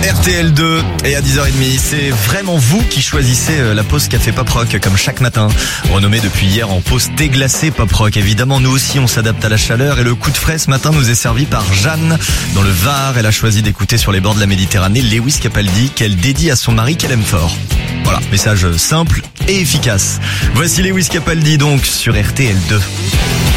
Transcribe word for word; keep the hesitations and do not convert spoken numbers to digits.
R T L deux et à dix heures trente, c'est vraiment vous qui choisissez la pause café pop rock comme chaque matin. Renommée depuis hier en pause thé glacé pop rock. Évidemment, nous aussi on s'adapte à la chaleur et le coup de frais ce matin nous est servi par Jeanne dans le Var. Elle a choisi d'écouter sur les bords de la Méditerranée Lewis Capaldi qu'elle dédie à son mari qu'elle aime fort. Voilà, message simple et efficace. Voici Lewis Capaldi donc sur R T L deux.